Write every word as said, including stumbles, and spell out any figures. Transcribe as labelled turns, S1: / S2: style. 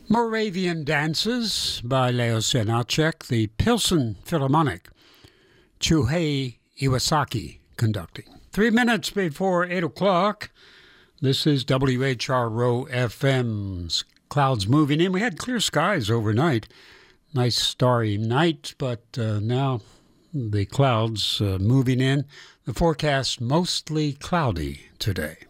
S1: Moravian Dances by Leo Janacek, the Pilsen Philharmonic, Chuhei Iwasaki conducting. Three minutes before eight o'clock, this is W H R O F M's Clouds Moving In. We had clear skies overnight. Nice starry night, but uh, now the clouds uh, moving in. The forecast mostly cloudy today.